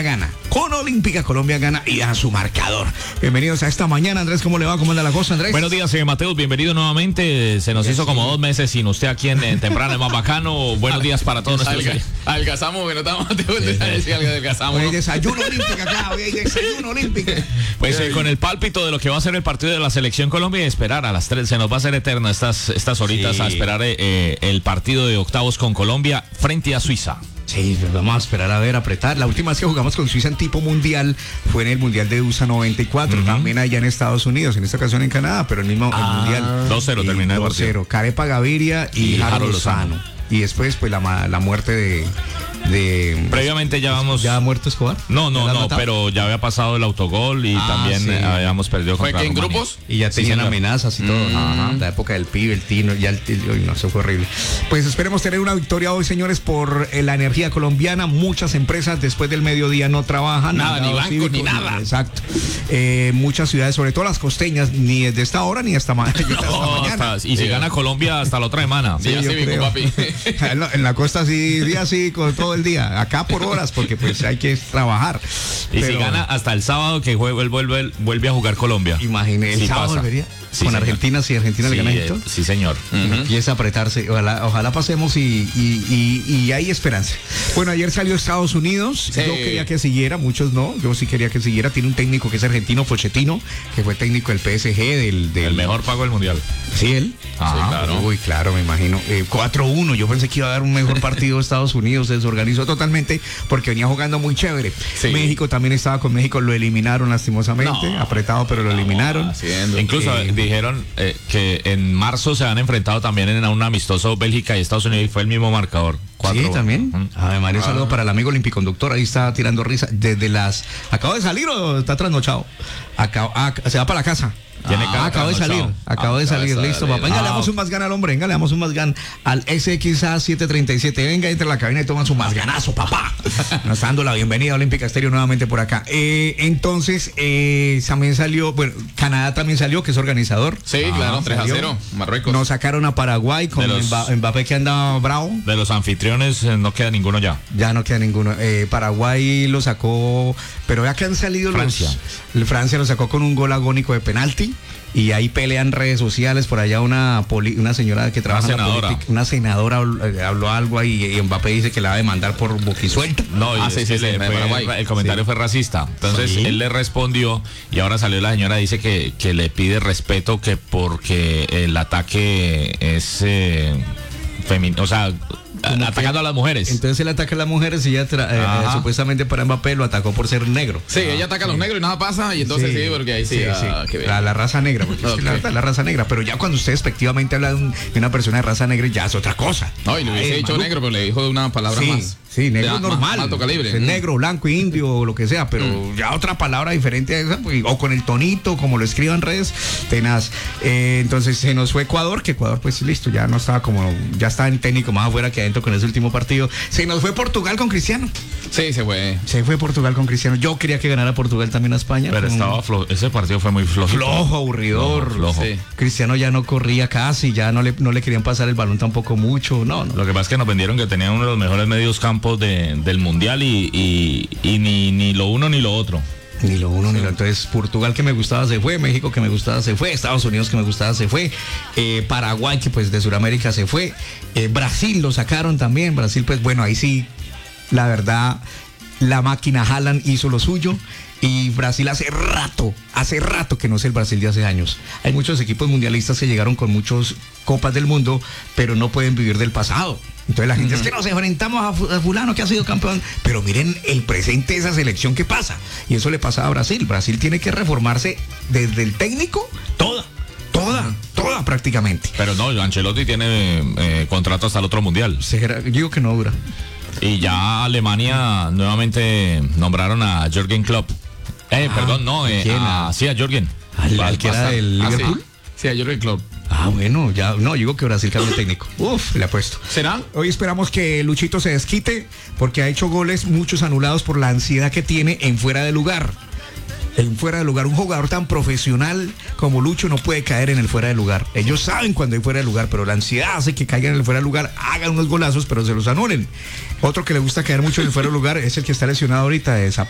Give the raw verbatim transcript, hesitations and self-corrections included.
Colombia gana. Con Olímpica Colombia gana y a su marcador. Bienvenidos a esta mañana, Andrés. ¿Cómo le va? ¿Cómo anda la cosa, Andrés? Buenos días, señor Mateus. Bienvenido nuevamente. Se nos sí, hizo como sí. dos meses sin usted aquí en, en Temprano, es más bacano. Buenos días para todos nuestros. Alga, algazamos, que no estamos Mateus. Sí, sí. Algazamos. Hoy hay desayuno olímpico acá. Hoy hay desayuno olímpico. Pues eh, con el pálpito de lo que va a ser el partido de la Selección Colombia y esperar a las tres. Se nos va a hacer eterna estas, estas horitas sí. a esperar eh, el partido de octavos con Colombia frente a Suiza. Sí, vamos a esperar a ver, apretar. La última vez que jugamos con Suiza en tipo mundial fue en el Mundial de U S A noventa y cuatro, uh-huh. también allá en Estados Unidos, en esta ocasión en Canadá, pero el mismo ah, el Mundial. dos cero terminó el partido. dos cero, Carepa Gaviria y, y Harold Lozano. Y después, pues, la, la muerte de... de Previamente ya vamos... ¿Ya ha muerto Escobar? No, no, no, matado? Pero ya había pasado el autogol y ah, también sí. habíamos perdido contra ¿Fue que en Rumania. grupos? Y ya tenían sí, amenazas y todo. Mm. Ajá. La época del pibe, el tino, ya el tino, no, eso fue horrible. Pues esperemos tener una victoria hoy, señores, por eh, la energía colombiana. Muchas empresas después del mediodía no trabajan. Nada, ni bancos, cívico, ni nada. Exacto. Eh, muchas ciudades, sobre todo las costeñas, ni desde esta hora ni hasta, ma- hasta no, mañana. Hasta, y si sí. gana Colombia hasta la otra semana. Sí, sí, sí papi. En la costa sí, día sí, con todo el día. Acá por horas, porque pues hay que trabajar. Y pero, si gana hasta el sábado que juegue, vuelve, vuelve a jugar Colombia. Imagínese, el sí sábado pasa. volvería. Sí, con señor. Argentina, si Argentina sí, le gana esto. Eh, sí, señor. Uh-huh. Empieza a apretarse. Ojalá, ojalá pasemos y, y, y, y hay esperanza. Bueno, ayer salió Estados Unidos. Sí. Yo quería que siguiera, muchos no. Yo sí quería que siguiera. Tiene un técnico que es argentino, Pochettino, que fue técnico del P S G, del, del... el mejor pago del mundial. Sí, él. Ah, sí, claro. Uy, claro, me imagino. Eh, cuatro uno. Yo pensé que iba a dar un mejor partido Estados Unidos. Se desorganizó totalmente porque venía jugando muy chévere. Sí. México también estaba con México. Lo eliminaron lastimosamente. No. Apretado, pero lo no, eliminaron. Haciendo. Incluso eh, dijeron eh, que en marzo se han enfrentado también en un amistoso Bélgica y Estados Unidos y fue el mismo marcador. Sí, también. Uh-huh. A ver, María, un saludo para el amigo olimpiconductor. Ahí está tirando risa. Desde las... ¿Acabo de salir o está trasnochado? Acabo... Ah, se va para la casa. Tiene ah, acabo de salir, acabo ah, de salir, listo, papá. Venga, ah, le damos un más gan al hombre, venga, le damos un más gan al S X A siete treinta y siete. Venga, entra a la cabina y toman su más ganazo, papá. Nos está dando la bienvenida a Olímpica Estéreo nuevamente por acá. Eh, entonces, eh, también salió, bueno, Canadá también salió, que es organizador. Sí, ah, claro, tres a cero, Marruecos. Nos sacaron a Paraguay con los, Mbappé que anda bravo. De los anfitriones eh, no queda ninguno ya. Ya no queda ninguno. Eh, Paraguay lo sacó, pero ya que han salido Francia. los... Francia lo sacó con un gol agónico de penalti. Y ahí pelean redes sociales, por allá una poli, una señora que trabaja una en la senadora. política, una senadora habló, habló algo ahí y Mbappé dice que la va a demandar por boquisuelta. No, ah, y sí, sí, sí, fue, el comentario sí. fue racista. Entonces ¿sí? él le respondió y ahora salió la señora, dice que, que le pide respeto que porque el ataque es eh, femenino, o sea, Como atacando a las mujeres. Entonces él ataca a las mujeres y ella tra- eh, supuestamente para Mbappé lo atacó por ser negro. Sí, ah, ella ataca sí. a los negros y nada pasa y entonces sí, sí porque ahí sí, sí, ah, sí. La, la raza negra, porque okay. es que la, verdad, la raza negra, pero ya cuando usted despectivamente habla de, un, de una persona de raza negra ya es otra cosa. No, y le hubiese dicho negro, pero le dijo de una palabra sí. más. Sí, negro ya, normal. Más alto calibre. Mm. Negro, blanco, indio o lo que sea, pero mm. ya otra palabra diferente a esa, pues, o con el tonito, como lo escriban en redes, tenaz. Eh, entonces se nos fue Ecuador, que Ecuador pues listo, ya no estaba como, ya estaba en técnico más afuera que adentro con ese último partido. Se nos fue Portugal con Cristiano. Sí, se fue. Se fue Portugal con Cristiano. Yo quería que ganara Portugal también a España. Pero con... estaba flojo, ese partido fue muy flojo. Flojo, aburridor. Flojo, flojo. Sí. Cristiano ya no corría casi, ya no le, no le querían pasar el balón tampoco mucho, no, no. Lo que pasa es que nos vendieron que tenían uno de los mejores medios campos de, del mundial y, y, y ni, ni lo uno ni lo otro. Ni lo uno sí. ni lo otro. Entonces Portugal que me gustaba se fue, México que me gustaba se fue, Estados Unidos que me gustaba se fue, eh, Paraguay que pues de Sudamérica se fue, eh, Brasil lo sacaron también, Brasil pues bueno ahí sí, la verdad la máquina Haaland hizo lo suyo. Y Brasil hace rato, hace rato que no es el Brasil de hace años. Hay muchos equipos mundialistas que llegaron con muchas copas del mundo, pero no pueden vivir del pasado. Entonces la gente uh-huh. es que nos enfrentamos a fulano que ha sido campeón, pero miren el presente de esa selección que pasa. Y eso le pasa a Brasil. Brasil tiene que reformarse desde el técnico, toda. Toda, uh-huh. toda prácticamente. Pero no, Ancelotti tiene eh, contrato hasta el otro mundial. Yo digo que no dura. Y ya Alemania nuevamente nombraron a Jürgen Klopp. Eh, ah, perdón, no, eh, a, sí, a Jürgen. ¿Al, al que era del Liverpool? Ah, sí. sí, a Jürgen Klopp. Ah, bueno, ya, no, digo que Brasil cambia técnico. Uf, le apuesto. ¿Será? Hoy esperamos que Luchito se desquite porque ha hecho goles, muchos anulados por la ansiedad que tiene en fuera de lugar. En fuera de lugar, un jugador tan profesional como Lucho no puede caer en el fuera de lugar. Ellos saben cuando hay fuera de lugar, pero la ansiedad hace que caigan en el fuera de lugar, hagan unos golazos, pero se los anulen. Otro que le gusta caer mucho en el fuera de lugar es el que está lesionado ahorita de Zapata.